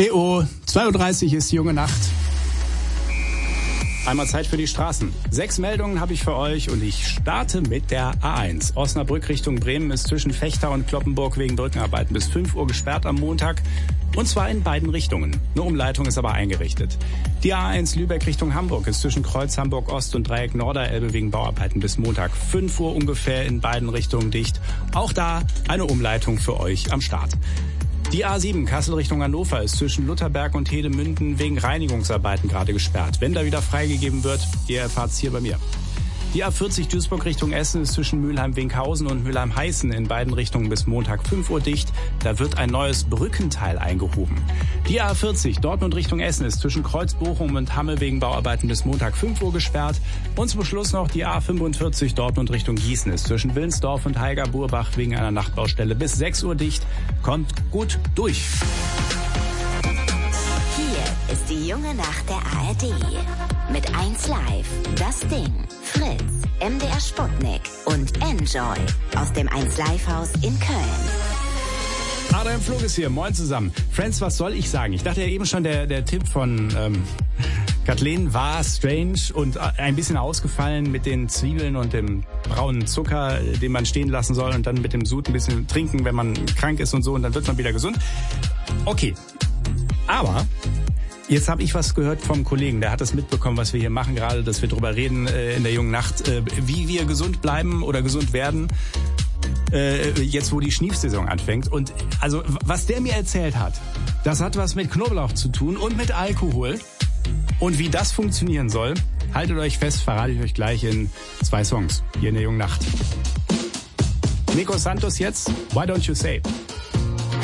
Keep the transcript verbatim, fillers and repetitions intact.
E O, zwei Uhr dreißig ist junge Nacht. Einmal Zeit für die Straßen. Sechs Meldungen habe ich für euch und ich starte mit der A eins. Osnabrück Richtung Bremen ist zwischen Vechta und Cloppenburg wegen Brückenarbeiten bis fünf Uhr gesperrt am Montag. Und zwar in beiden Richtungen. Eine Umleitung ist aber eingerichtet. Die A eins Lübeck Richtung Hamburg ist zwischen Kreuz Hamburg Ost und Dreieck Norderelbe wegen Bauarbeiten bis Montag fünf Uhr ungefähr in beiden Richtungen dicht. Auch da eine Umleitung für euch am Start. Die A sieben Kassel Richtung Hannover ist zwischen Lutherberg und Hedemünden wegen Reinigungsarbeiten gerade gesperrt. Wenn da wieder freigegeben wird, ihr erfahrt's hier bei mir. Die A vierzig Duisburg Richtung Essen ist zwischen Mülheim-Winkhausen und Mülheim-Heißen in beiden Richtungen bis Montag fünf Uhr dicht. Da wird ein neues Brückenteil eingehoben. Die A vierzig Dortmund Richtung Essen ist zwischen Kreuz-Bochum und Hamme wegen Bauarbeiten bis Montag fünf Uhr gesperrt. Und zum Schluss noch die A fünfundvierzig Dortmund Richtung Gießen ist zwischen Wilnsdorf und Heiger-Burbach wegen einer Nachtbaustelle bis sechs Uhr dicht. Kommt gut durch. Hier ist die junge Nacht der A R D. Mit eins Live, das Ding, Fritz, M D R Sputnik und Enjoy aus dem eins Live Haus in Köln. Adam Flug ist hier, moin zusammen. Friends, was soll ich sagen? Ich dachte ja eben schon, der, der Tipp von ähm, Kathleen war strange und ein bisschen ausgefallen mit den Zwiebeln und dem braunen Zucker, den man stehen lassen soll und dann mit dem Sud ein bisschen trinken, wenn man krank ist und so und dann wird man wieder gesund. Okay, aber jetzt habe ich was gehört vom Kollegen, der hat das mitbekommen, was wir hier machen gerade, dass wir drüber reden äh, in der jungen Nacht, äh, wie wir gesund bleiben oder gesund werden, äh, jetzt wo die Schniefsaison anfängt. Und also was der mir erzählt hat, das hat was mit Knoblauch zu tun und mit Alkohol. Und wie das funktionieren soll, haltet euch fest, verrate ich euch gleich in zwei Songs hier in der jungen Nacht. Nico Santos jetzt, Why Don't You Say?